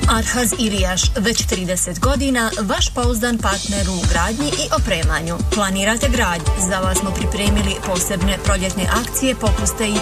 Arhaz Ilijaš, već 30 godina, vaš pouzdan partner u gradnji i opremanju. Planirate gradnju? Za vas smo pripremili posebne proljetne akcije, popuste i